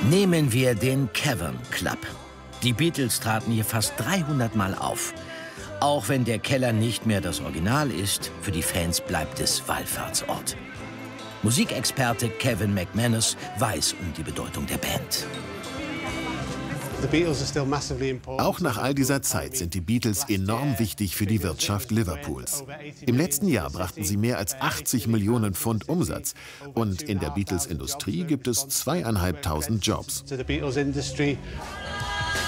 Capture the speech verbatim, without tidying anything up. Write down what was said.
Nehmen wir den Cavern Club. Die Beatles traten hier fast dreihundert Mal auf. Auch wenn der Keller nicht mehr das Original ist, für die Fans bleibt es Wallfahrtsort. Musikexperte Kevin McManus weiß um die Bedeutung der Band. Auch nach all dieser Zeit sind die Beatles enorm wichtig für die Wirtschaft Liverpools. Im letzten Jahr brachten sie mehr als achtzig Millionen Pfund Umsatz. Und in der Beatles-Industrie gibt es zweieinhalbtausend Jobs.